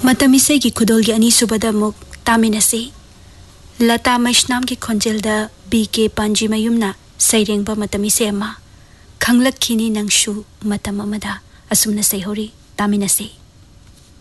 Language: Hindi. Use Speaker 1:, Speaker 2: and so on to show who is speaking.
Speaker 1: मतमिसे की खुदोल की अनीसुबदा मुक तामिनसे लता मैष्नाम की खोंजेलदा बीके पांजी मयुमना सैरेंगबा मतमिसे अमा खंगलक्खिनी नंगशु मतम अमदा असुमना सैहोरी तामिनसे।